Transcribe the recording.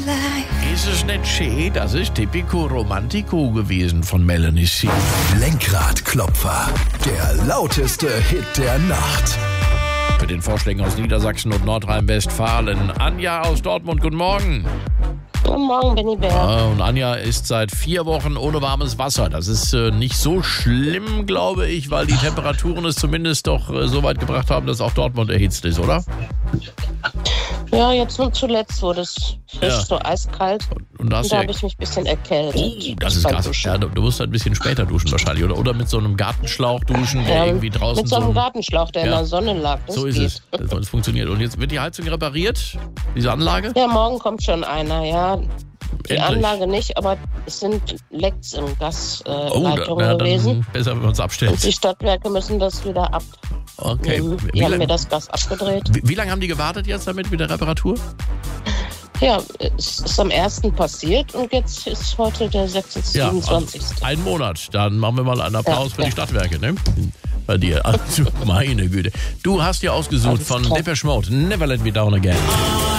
Ist es nicht schön? Das ist Typico Romantico gewesen von Melanie C. Lenkradklopfer, der lauteste Hit der Nacht. Mit den Vorschlägen aus Niedersachsen und Nordrhein-Westfalen. Anja aus Dortmund, guten Morgen. Guten Morgen, Benny Bär. Und Anja ist seit 4 Wochen ohne warmes Wasser. Das ist nicht so schlimm, glaube ich, weil die Temperaturen es zumindest doch so weit gebracht haben, dass auch Dortmund erhitzt ist, oder? Ja, jetzt nur zuletzt wurde es frisch, so eiskalt. Und da habe ich mich ein bisschen erkältet. Oh, das ist krass. Ja, du musst ein bisschen später duschen wahrscheinlich, oder mit so einem Gartenschlauch duschen, der irgendwie draußen mit so einem Gartenschlauch, der in der Sonne lag. So ist es. Das funktioniert. Und jetzt wird die Heizung repariert, diese Anlage? Ja, morgen kommt schon einer, ja. Die Endlich. Anlage nicht, aber es sind Lecks im Gasleitungen gewesen. Besser, wenn wir uns abstellen. Und die Stadtwerke müssen das wieder ab. Okay. Die haben mir das Gas abgedreht. Wie lange haben die gewartet jetzt damit mit der Reparatur? Ja, es ist am 1. passiert und jetzt ist heute der 27. Also 1 Monat. Dann machen wir mal einen Applaus für die Stadtwerke, ne? Bei dir. Also, meine Güte. Du hast dir ausgesucht von Depeche Mode, Never Let Me Down Again.